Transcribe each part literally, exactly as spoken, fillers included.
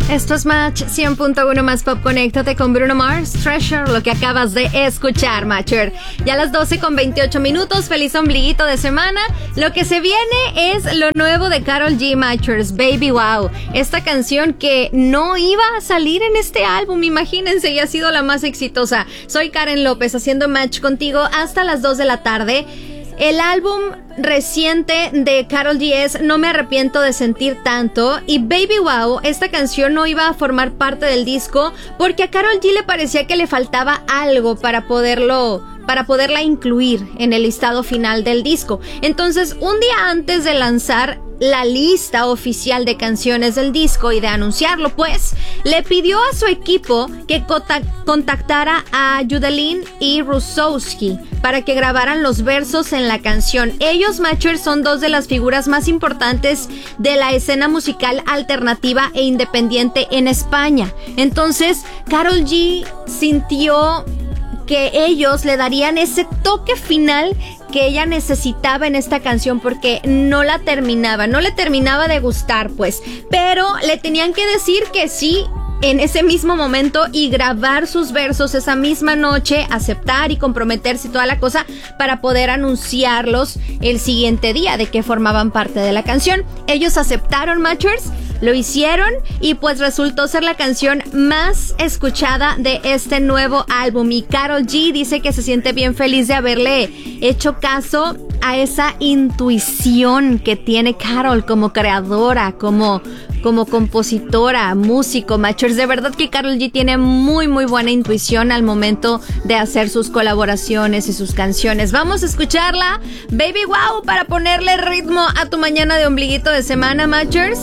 Esto es Match cien punto uno más Pop. Conéctate con Bruno Mars, Treasure, lo que acabas de escuchar, Matcher. Ya a las doce con veintiocho minutos, feliz ombliguito de semana. Lo que se viene es lo nuevo de Karol G, Matchers, Baby Wow. Esta canción que no iba a salir en este álbum, imagínense, y ha sido la más exitosa. Soy Karen López, haciendo Match contigo hasta las dos de la tarde. El álbum reciente de Karol G es No me arrepiento de sentir tanto, y Baby Wow, esta canción no iba a formar parte del disco porque a Karol G le parecía que le faltaba algo para poderlo para poderla incluir en el listado final del disco. Entonces, un día antes de lanzar la lista oficial de canciones del disco y de anunciarlo, pues, le pidió a su equipo que contactara a Yudelin y Rusowski para que grabaran los versos en la canción. Ellos, Matchers, son dos de las figuras más importantes de la escena musical alternativa e independiente en España. Entonces, Karol G sintió que ellos le darían ese toque final que ella necesitaba en esta canción, porque no la terminaba, no le terminaba de gustar, pues, pero le tenían que decir que sí en ese mismo momento y grabar sus versos esa misma noche, aceptar y comprometerse y toda la cosa para poder anunciarlos el siguiente día de que formaban parte de la canción. Ellos aceptaron, Matchers, lo hicieron, y pues resultó ser la canción más escuchada de este nuevo álbum. Y Karol G dice que se siente bien feliz de haberle hecho caso a esa intuición que tiene Karol como creadora, como, como compositora, músico, Matchers. De verdad que Karol G tiene muy muy buena intuición al momento de hacer sus colaboraciones y sus canciones. Vamos a escucharla, Baby Wow, para ponerle ritmo a tu mañana de ombliguito de semana, Matchers.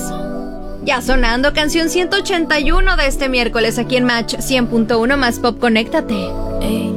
Ya sonando, canción ciento ochenta y uno de este miércoles aquí en Match cien punto uno más Pop. Conéctate. Hey.